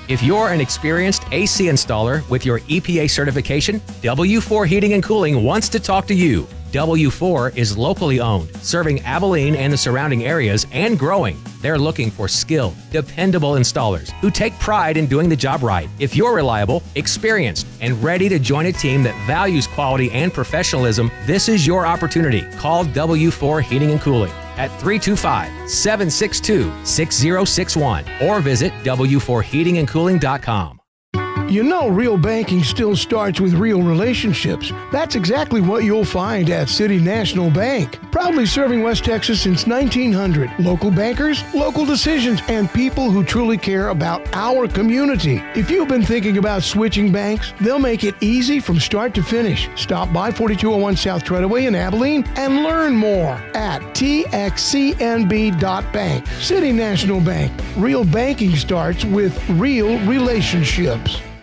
If you're an experienced AC installer with your EPA certification, W4 Heating and Cooling wants to talk to you. W4 is locally owned, serving Abilene and the surrounding areas and growing. They're looking for skilled, dependable installers who take pride in doing the job right. If you're reliable, experienced, and ready to join a team that values quality and professionalism, this is your opportunity. Call W4 Heating and Cooling at 325-762-6061 or visit w4heatingandcooling.com. You know, real banking still starts with real relationships. That's exactly what you'll find at City National Bank. Proudly serving West Texas since 1900. Local bankers, local decisions, and people who truly care about our community. If you've been thinking about switching banks, they'll make it easy from start to finish. Stop by 4201 South Treadaway in Abilene and learn more at txcnb.bank. City National Bank. Real banking starts with real relationships.